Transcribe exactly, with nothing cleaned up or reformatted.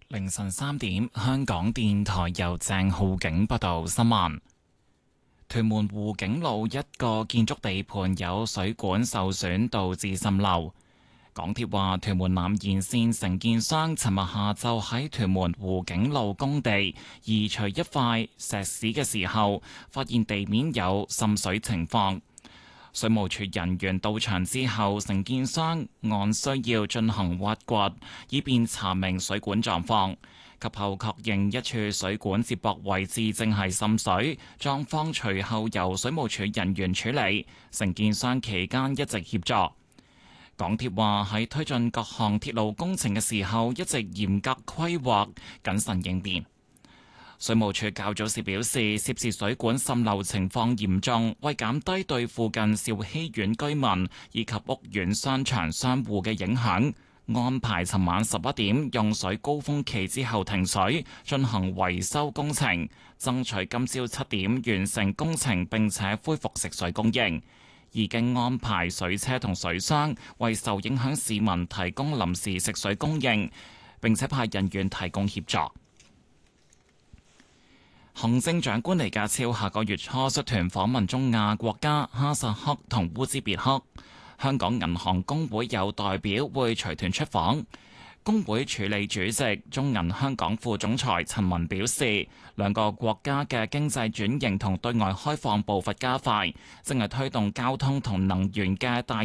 凌晨三點，香港電台由鄭浩景報道新聞。屯門湖景路一個建築地盤有水管受損，導致滲漏。港鐵話，屯門南延綫承建商尋日下晝喺屯門湖景路工地移除一塊石屎嘅時候，發現地面有滲水情況。水務署人員到場之後，承建商按需要進行挖掘，以便查明水管狀況。及後確認一處水管接駁位置正係滲水，狀況隨後由水務署人員處理。承建商期間一直協助。港鐵話喺推進各項鐵路工程嘅時候，一直嚴格規劃、謹慎應變。水務署較早時表示，涉事水管滲漏情況嚴重，為減低對附近兆禧苑居民以及屋苑商場商戶嘅影響，安排尋晚十一點用水高峰期之後停水，進行維修工程，爭取今朝七點完成工程並且恢復食水供應。已經安排水車同水箱為受影響市民提供臨時食水供應，並且派人員提供協助。行政長官李家超下個月初率團訪問中亞國家哈薩克同烏茲別克，香港銀行公會有代表會隨團出訪。工會處理主席、中銀香港副總裁陳文表示，兩個國家嘅經濟轉型同對外開放步伐加快，正係推動交通同能源嘅大